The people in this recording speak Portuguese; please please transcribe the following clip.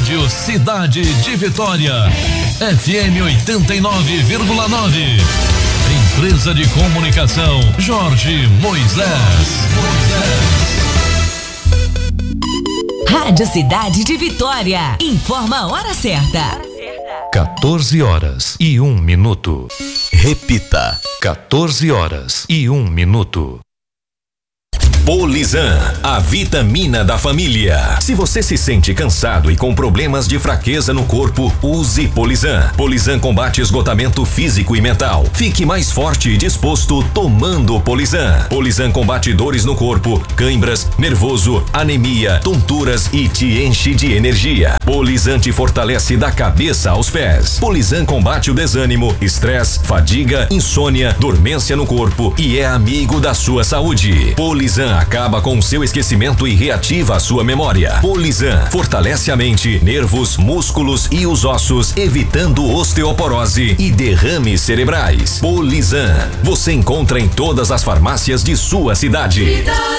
Rádio Cidade de Vitória, FM 89,9. Empresa de Comunicação Jorge Moisés. Rádio Cidade de Vitória. Informa a hora certa. 14h01. Repita. 14h01. Polizan, a vitamina da família. Se você se sente cansado e com problemas de fraqueza no corpo, use Polizan. Polizan combate esgotamento físico e mental. Fique mais forte e disposto tomando Polizan. Polizan combate dores no corpo, cãibras, nervoso, anemia, tonturas e te enche de energia. Polizan te fortalece da cabeça aos pés. Polizan combate o desânimo, estresse, fadiga, insônia, dormência no corpo e é amigo da sua saúde. Polizan acaba com o seu esquecimento e reativa a sua memória. Polizan fortalece a mente, nervos, músculos e os ossos, evitando osteoporose e derrames cerebrais. Polizan você encontra em todas as farmácias de sua cidade.